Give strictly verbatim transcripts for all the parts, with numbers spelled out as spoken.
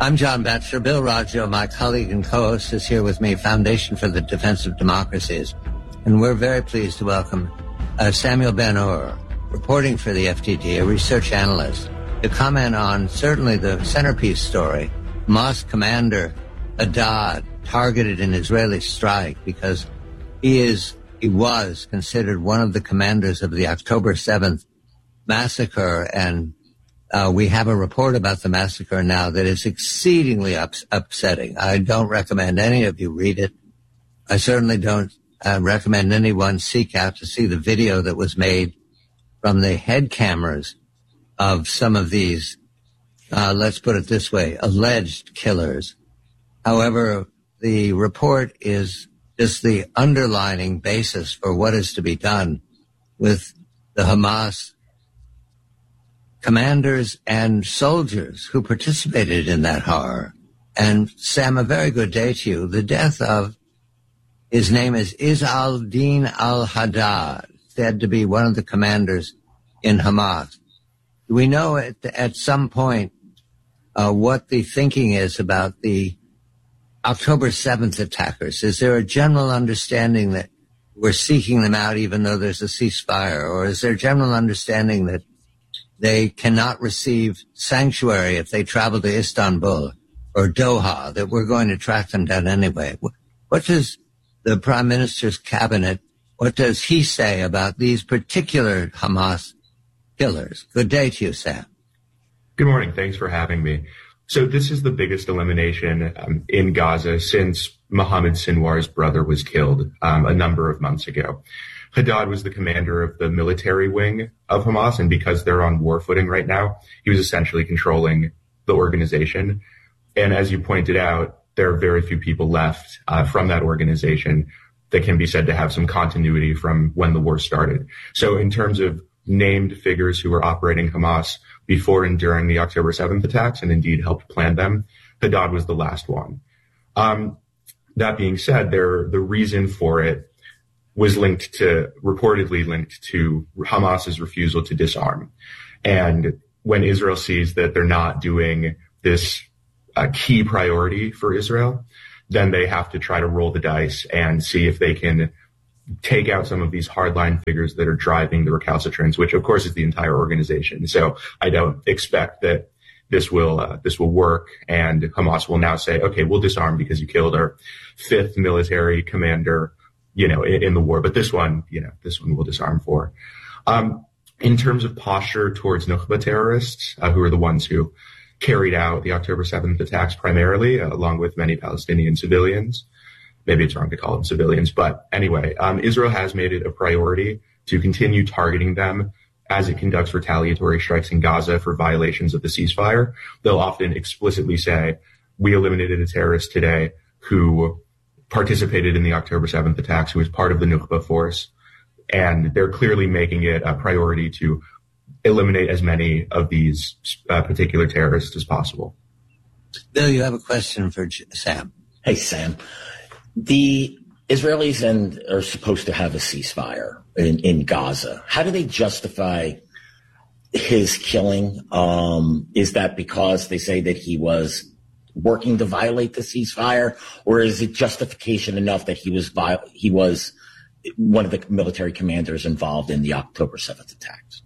I'm John Batchelor. Bill Raggio, my colleague and co-host, is here with me, Foundation for the Defense of Democracies. And we're very pleased to welcome uh, Samuel Ben-Or, reporting for the F D D, a research analyst, to comment on certainly the centerpiece story, Hamas commander Haddad targeted in Israeli strike, because he is, he was considered one of the commanders of the October seventh massacre, and Uh, we have a report about the massacre now that is exceedingly ups- upsetting. I don't recommend any of you read it. I certainly don't uh, recommend anyone seek out to see the video that was made from the head cameras of some of these, uh, let's put it this way, alleged killers. However, the report is just the underlining basis for what is to be done with the Hamas commanders and soldiers who participated in that horror. And Sam, a very good day to you. The death of, his name is Izz al-Din al-Haddad, said to be one of the commanders in Hamas. Do we know at, at some point uh, what the thinking is about the October seventh attackers? Is there a general understanding that we're seeking them out even though there's a ceasefire? Or is there a general understanding that they cannot receive sanctuary if they travel to Istanbul or Doha, that we're going to track them down anyway? What does the Prime Minister's cabinet, what does he say about these particular Hamas killers? Good day to you, Sam. Good morning. Thanks for having me. So this is the biggest elimination um, in Gaza since Mohammed Sinwar's brother was killed um, a number of months ago. Haddad was the commander of the military wing of Hamas, and because they're on war footing right now, he was essentially controlling the organization. And as you pointed out, there are very few people left uh, from that organization that can be said to have some continuity from when the war started. So in terms of named figures who were operating Hamas before and during the October seventh attacks, and indeed helped plan them, Haddad was the last one. Um, that being said, there, the reason for it was linked to, reportedly linked to Hamas's refusal to disarm. And when Israel sees that they're not doing this uh, key priority for Israel, then they have to try to roll the dice and see if they can take out some of these hardline figures that are driving the recalcitrance, which of course is the entire organization. So I don't expect that this will, uh, this will work, and Hamas will now say, okay, we'll disarm because you killed our fifth military commander, you know, in, in the war, but this one, you know, this one will disarm for. Um, in terms of posture towards Nukhba terrorists, uh, who are the ones who carried out the October seventh attacks primarily, uh, along with many Palestinian civilians. Maybe it's wrong to call them civilians, but anyway, um, Israel has made it a priority to continue targeting them as it conducts retaliatory strikes in Gaza for violations of the ceasefire. They'll often explicitly say, we eliminated a terrorist today who participated in the October seventh attacks, who was part of the Nukhba force. And they're clearly making it a priority to eliminate as many of these uh, particular terrorists as possible. Bill, you have a question for Sam. Hey, Sam. The Israelis and are supposed to have a ceasefire in, in Gaza. How do they justify his killing? Um, is that because they say that he was working to violate the ceasefire, or is it justification enough that he was vi- he was one of the military commanders involved in the October seventh attacks?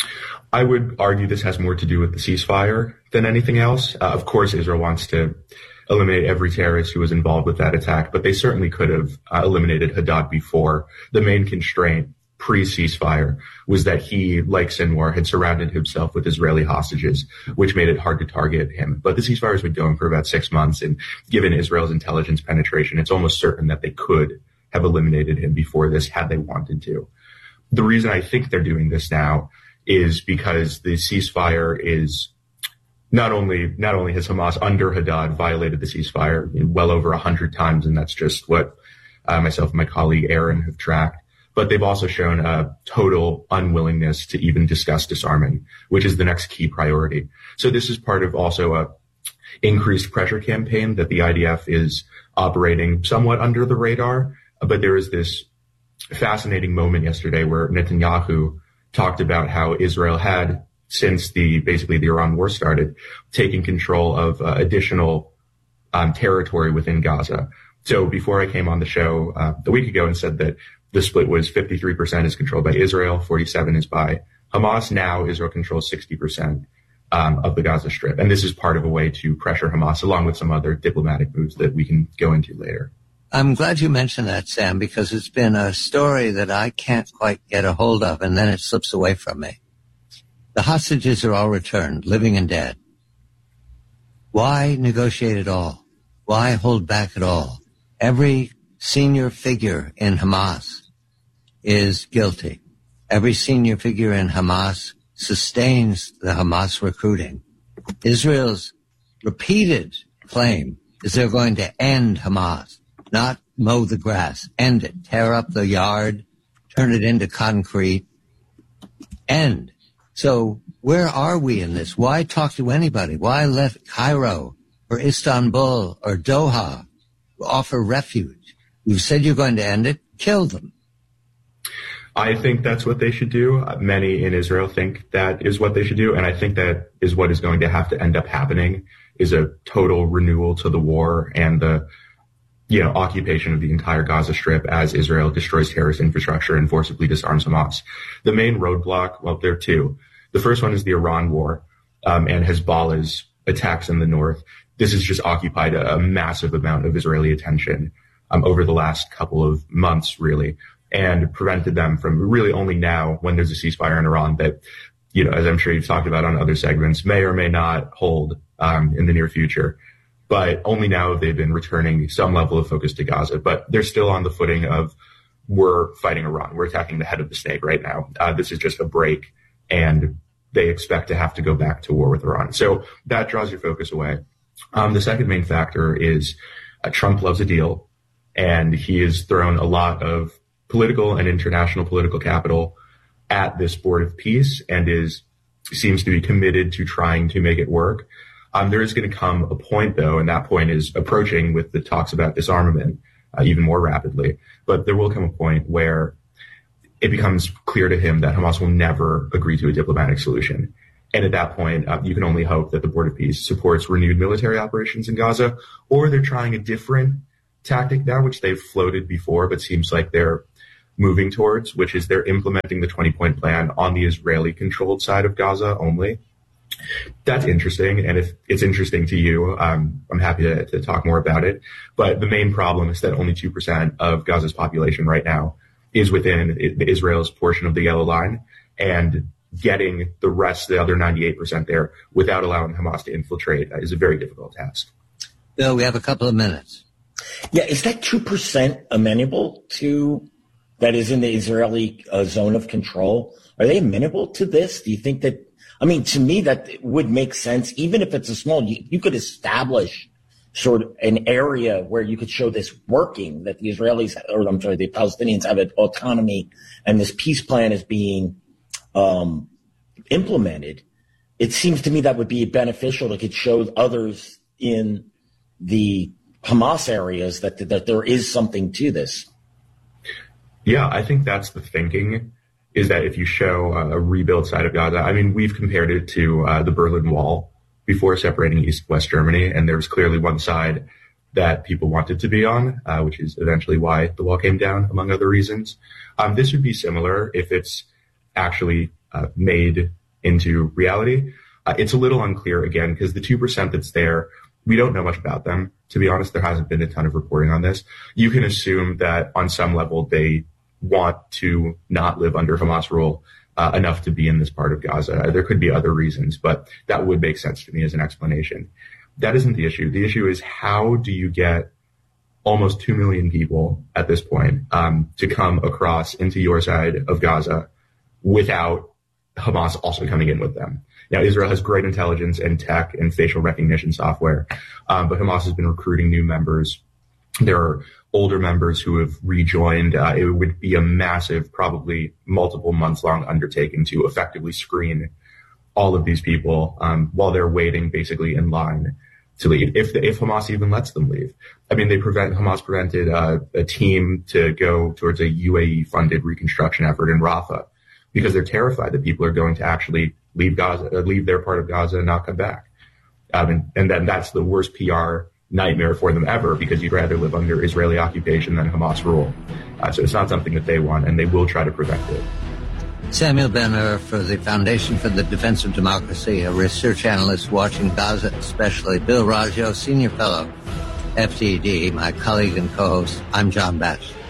I would argue this has more to do with the ceasefire than anything else. Uh, of course, Israel wants to eliminate every terrorist who was involved with that attack, but they certainly could have uh, eliminated Haddad before. The main constraint pre-ceasefire was that he, like Sinwar, had surrounded himself with Israeli hostages, which made it hard to target him. But the ceasefire has been going for about six months, and given Israel's intelligence penetration, it's almost certain that they could have eliminated him before this had they wanted to. The reason I think they're doing this now is because the ceasefire is not only, not only has Hamas under Haddad violated the ceasefire well over a hundred times, and that's just what uh, myself and my colleague Aaron have tracked, but they've also shown a total unwillingness to even discuss disarming, which is the next key priority. So this is part of also a increased pressure campaign that the I D F is operating somewhat under the radar. But there was this fascinating moment yesterday where Netanyahu talked about how Israel had since the basically the Iran war started, taking control of uh, additional um, territory within Gaza. So before I came on the show uh, a week ago and said that the split was fifty-three percent is controlled by Israel, forty-seven is by Hamas. Now Israel controls sixty percent um, of the Gaza Strip. And this is part of a way to pressure Hamas, along with some other diplomatic moves that we can go into later. I'm glad you mentioned that, Sam, because it's been a story that I can't quite get a hold of, and then it slips away from me. The hostages are all returned, living and dead. Why negotiate at all? Why hold back at all? Every senior figure in Hamas is guilty. Every senior figure in Hamas sustains the Hamas recruiting. Israel's repeated claim is they're going to end Hamas. Not mow the grass, end it, tear up the yard, turn it into concrete, end. So where are we in this? Why talk to anybody? Why let Cairo or Istanbul or Doha offer refuge? You've said you're going to end it, kill them. I think that's what they should do. Many in Israel think that is what they should do, and I think that is what is going to have to end up happening, is a total renewal to the war and the you know, occupation of the entire Gaza Strip as Israel destroys terrorist infrastructure and forcibly disarms Hamas. The main roadblock, well, there are two. The first one is the Iran war um, and Hezbollah's attacks in the north. This has just occupied a, a massive amount of Israeli attention um, over the last couple of months, really, and prevented them from really only now, when there's a ceasefire in Iran that, you know, as I'm sure you've talked about on other segments, may or may not hold um, in the near future. But only now have they been returning some level of focus to Gaza. But they're still on the footing of, we're fighting Iran. We're attacking the head of the snake right now. Uh, this is just a break, and they expect to have to go back to war with Iran. So that draws your focus away. Um, the second main factor is uh, Trump loves a deal, and he has thrown a lot of political and international political capital at this board of peace and is seems to be committed to trying to make it work. Um, there is going to come a point, though, and that point is approaching with the talks about disarmament uh, even more rapidly. But there will come a point where it becomes clear to him that Hamas will never agree to a diplomatic solution. And at that point, uh, you can only hope that the Board of Peace supports renewed military operations in Gaza, or they're trying a different tactic now, which they've floated before, but seems like they're moving towards, which is they're implementing the twenty-point plan on the Israeli-controlled side of Gaza only. That's interesting, and if it's interesting to you, um, I'm happy to, to talk more about it. But the main problem is that only two percent of Gaza's population right now is within Israel's portion of the Yellow Line, and getting the rest, the other ninety-eight percent there, without allowing Hamas to infiltrate uh, is a very difficult task. Bill, we have a couple of minutes. Yeah, is that two percent amenable to, that is in the Israeli uh, zone of control? Are they amenable to this? Do you think that, I mean, to me, that would make sense, even if it's a small, you, you could establish sort of an area where you could show this working, that the Israelis, or I'm sorry, the Palestinians have an autonomy and this peace plan is being um, implemented. It seems to me that would be beneficial. It could show others in the Hamas areas that, that there is something to this. Yeah, I think that's the thinking, is that if you show a rebuilt side of Gaza, I mean, we've compared it to uh, the Berlin Wall before separating East West Germany, and there was clearly one side that people wanted to be on, uh, which is eventually why the wall came down, among other reasons. Um, this would be similar if it's actually uh, made into reality. Uh, it's a little unclear, again, because the two percent that's there, we don't know much about them. To be honest, there hasn't been a ton of reporting on this. You can assume that on some level they want to not live under Hamas rule uh, enough to be in this part of Gaza. There could be other reasons, but that would make sense to me as an explanation. That isn't the issue. The issue is, how do you get almost two million people at this point um, to come across into your side of Gaza without Hamas also coming in with them? Now, Israel has great intelligence and tech and facial recognition software, um, but Hamas has been recruiting new members. There are older members who have rejoined. Uh, it would be a massive, probably multiple months long undertaking to effectively screen all of these people um, while they're waiting basically in line to leave, if the, if Hamas even lets them leave. I mean, they prevent Hamas prevented uh, a team to go towards a U A E funded reconstruction effort in Rafah because they're terrified that people are going to actually leave Gaza, uh, leave their part of Gaza and not come back. Um, and, and then that's the worst P R nightmare for them ever, because you'd rather live under Israeli occupation than Hamas rule. Uh, so it's not something that they want, and they will try to prevent it. Samuel Ben-Hur for the Foundation for the Defense of Democracy, a research analyst watching Gaza especially. Bill Raggio, Senior Fellow, F T D, my colleague and co-host. I'm John Batchelor.